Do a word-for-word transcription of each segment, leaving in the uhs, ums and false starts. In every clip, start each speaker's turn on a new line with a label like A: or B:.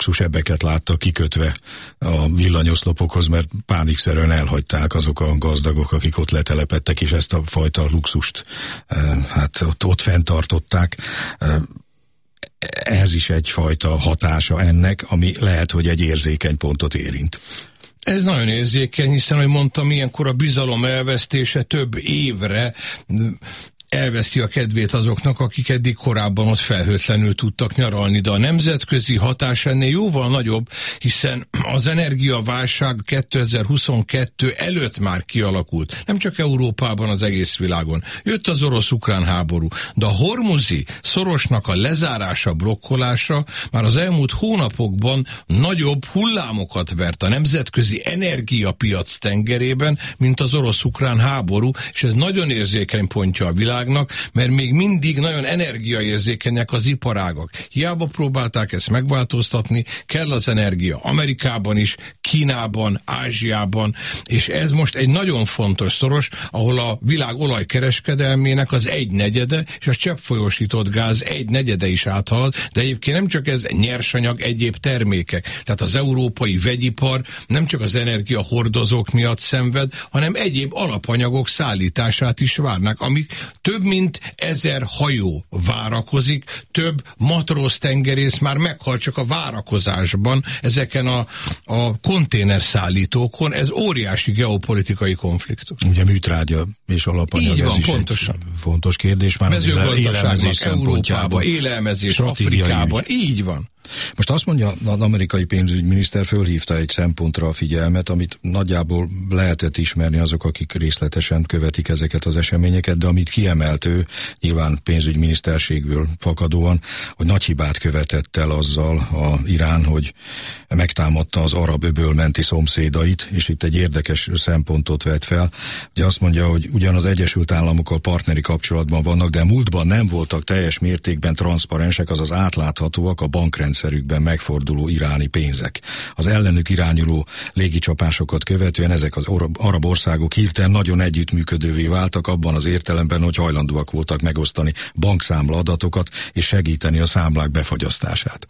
A: luxusebbeket látta kikötve a villanyoszlopokhoz, mert pánikszerűen elhagyták azok a gazdagok, akik ott letelepedtek, és ezt a fajta luxust hát ott, ott fenntartották. Ez is egyfajta hatása ennek, ami lehet, hogy egy érzékeny pontot érint.
B: Ez nagyon érzékeny, hiszen, ahogy mondtam, ilyenkor a bizalom elvesztése több évre elveszti a kedvét azoknak, akik eddig korábban ott felhőtlenül tudtak nyaralni, de a nemzetközi hatás ennél jóval nagyobb, hiszen az energiaválság kétezer-huszonkettő előtt már kialakult. Nem csak Európában, az egész világon. Jött az orosz-ukrán háború, de a hormuzi szorosnak a lezárása, blokkolása már az elmúlt hónapokban nagyobb hullámokat vert a nemzetközi energiapiac tengerében, mint az orosz-ukrán háború, és ez nagyon érzékeny pontja a világ, mert még mindig nagyon energiaérzékenyek az iparágak. Hiába próbálták ezt megváltoztatni, kell az energia Amerikában is, Kínában, Ázsiában, és ez most egy nagyon fontos szoros, ahol a világ olajkereskedelmének az egy negyede, és a cseppfolyósított gáz egy negyede is áthalad, de egyébként nem csak ez, nyersanyag, egyéb termékek. Tehát az európai vegyipar nem csak az energiahordozók miatt szenved, hanem egyéb alapanyagok szállítását is várnak, amik több mint ezer hajó várakozik, több matróz tengerész már meghalt csak a várakozásban ezeken a, a konténerszállítókon. Ez óriási geopolitikai konfliktus.
A: Ugye műtrágya és alapanyag,
B: így van,
A: ez is
B: pontosan.
A: Egy fontos kérdés. Már
B: mezőgazdaságnak, Európában, élelmezés, Afrikában, ügy. Így van.
A: Most azt mondja, az amerikai pénzügyminiszter fölhívta egy szempontra a figyelmet, amit nagyjából lehetett ismerni azok, akik részletesen követik ezeket az eseményeket, de amit kiemelt ő, nyilván pénzügyminiszterségből fakadóan, hogy nagy hibát követett el azzal a Irán, hogy megtámadta az arab öböl menti szomszédait, és itt egy érdekes szempontot vett fel. Ugye azt mondja, hogy ugyan az Egyesült Államokkal partneri kapcsolatban vannak, de múltban nem voltak teljes mértékben transzparensek, azaz átláthatóak a bankrendszerükben megforduló iráni pénzek. Az ellenük irányuló légicsapásokat követően ezek az arab országok hirtelen nagyon együttműködővé váltak abban az értelemben, hogy hajlandóak voltak megosztani bankszámla adatokat és segíteni a számlák befagyasztását.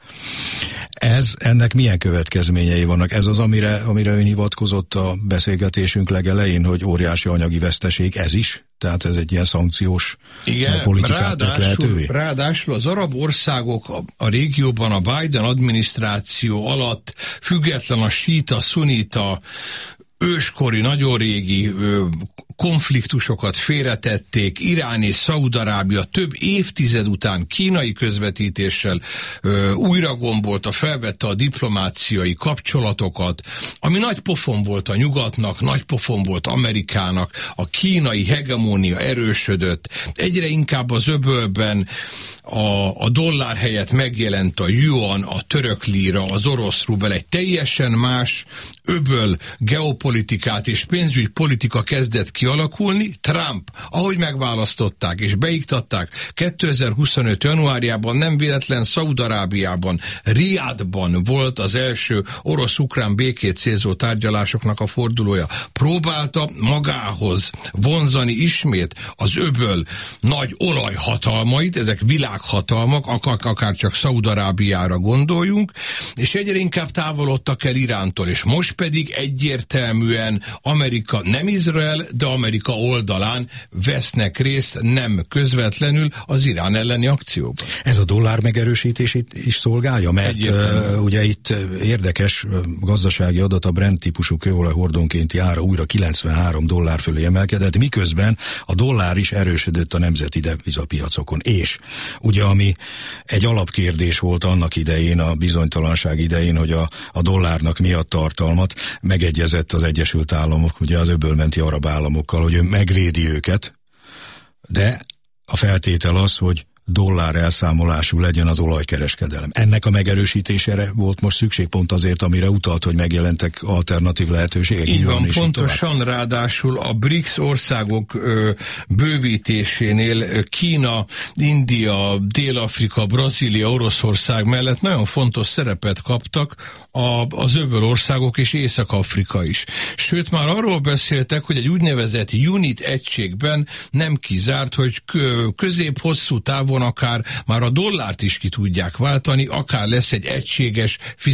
A: Ez, ennek milyen következményei vannak? Ez az, amire, amire ön hivatkozott a beszélgetésünk legelején, hogy óriási anyagi veszteség, ez is? Tehát ez egy ilyen szankciós
B: igen,
A: politikát tett lehetővé?
B: Ráadásul az arab országok a, a régióban a Biden adminisztráció alatt független a síta, szunita, őskori, nagyon régi ö, konfliktusokat félretették, Irán és Szaúd-Arábia több évtized után kínai közvetítéssel ö, újra gombolta, felvette a diplomáciai kapcsolatokat, ami nagy pofon volt a nyugatnak, nagy pofon volt Amerikának, a kínai hegemónia erősödött, egyre inkább az öbölben a, a dollár helyett megjelent a yuan, a török líra, az orosz rubel, egy teljesen más öböl geopolitikát és pénzügypolitika kezdett kialakulni. Trump, ahogy megválasztották és beiktatták, kétezer-huszonöt januárjában nem véletlen Szaúd-Arábiában, Riadban volt az első orosz-ukrán békét célzó tárgyalásoknak a fordulója. Próbálta magához vonzani ismét az öböl nagy olajhatalmait, ezek világhatalmak, akár, akár csak Szaúd-Arábiára gondoljunk, és egyre inkább távolodtak el Irántól, és most pedig egyértelműen Amerika, nem Izrael, de Amerika oldalán vesznek részt nem közvetlenül az Irán elleni akcióban.
A: Ez a dollár megerősítését is szolgálja, mert uh, ugye itt érdekes gazdasági adat, a Brent típusú kőolaj hordónkénti ára újra kilencvenhárom dollár fölé emelkedett, miközben a dollár is erősödött a nemzeti devizapiacokon. És ugye ami egy alapkérdés volt annak idején, a bizonytalanság idején, hogy a, a dollárnak mi a tartalmat, megegyezett az Egyesült Államok, ugye az öbölmenti arab államokkal, hogy ő megvédi őket, de a feltétel az, hogy dollár elszámolású legyen az olajkereskedelem. Ennek a megerősítésére volt most szükség pont azért, amire utalt, hogy megjelentek alternatív lehetőségek.
B: Így van, pontosan, ráadásul a BRICS országok ö, bővítésénél Kína, India, Dél-Afrika, Brazília, Oroszország mellett nagyon fontos szerepet kaptak a, az öböl országok és Észak-Afrika is. Sőt, már arról beszéltek, hogy egy úgynevezett unit egységben nem kizárt, hogy közép-hosszú távon akár már a dollárt is ki tudják váltani, akár lesz egy egységes